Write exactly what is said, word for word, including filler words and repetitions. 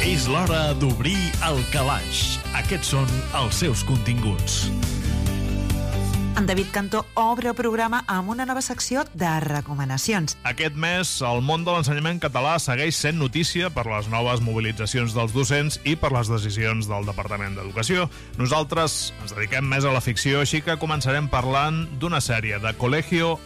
És l'hora d'obrir el calaix. Aquests són els seus continguts. En David Cantó obre el programa amb una nova secció de recomanacions. Aquest mes, el món de l'ensenyament català segueix sent notícia per les noves mobilitzacions dels docents i per les decisions del Departament d'Educació. Nosaltres ens dediquem més a la ficció, així que començarem parlant d'una sèrie de Colegio